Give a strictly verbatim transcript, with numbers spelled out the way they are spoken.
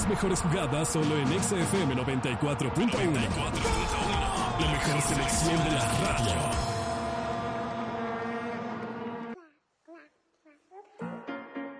Las mejores jugadas solo en Exa F M noventa y cuatro punto uno. La mejor selección de la radio.